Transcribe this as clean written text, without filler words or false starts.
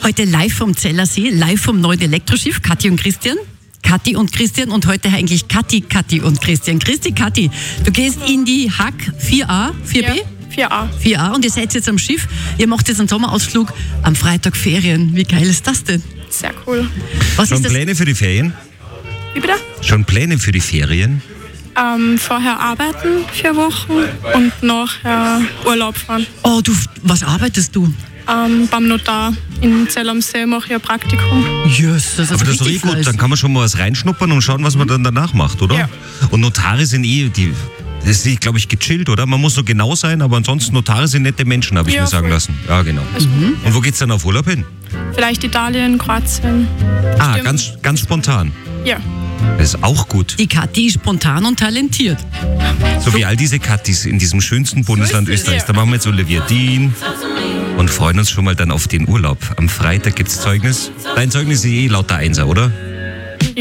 Heute live vom Zellersee, live vom neuen Elektroschiff, Kathi und Christian. Kathi und Christian und heute eigentlich Kathi und Christian. Christi, Kathi, du gehst in die Hack 4a, 4b? Ja, 4a. 4a und ihr seid jetzt am Schiff. Ihr macht jetzt einen Sommerausflug am Freitag Ferien. Wie geil ist das denn? Sehr cool. Was Schon ist das? Pläne für die Ferien? Wie bitte? Schon Pläne für die Ferien? Vorher arbeiten 4 Wochen und nachher Urlaub fahren. Oh, was arbeitest du? Beim Notar in Zell am See mache ich ein Praktikum. Yes, das ist Aber das ist doch richtig gut, Fleiß. dann kann man schon mal was reinschnuppern und schauen, was man dann danach macht, oder? Ja. Und Notare sind das ist, glaube ich, gechillt, oder? Man muss so genau sein, aber ansonsten Notare sind nette Menschen, habe ich Ja, mir sagen voll. lassen. Ja, genau. Und wo geht's dann auf Urlaub hin? Vielleicht Italien, Kroatien. Ah, Stimmt. ganz spontan. Ja. Das ist auch gut. Die Kathi ist spontan und talentiert. So wie all diese Kathis in diesem schönsten Bundesland So ist es, Österreichs. ja. Da machen wir jetzt Olivier Dien und freuen uns schon mal dann auf den Urlaub. Am Freitag gibt's Zeugnis. Dein Zeugnis ist lauter Einser, oder?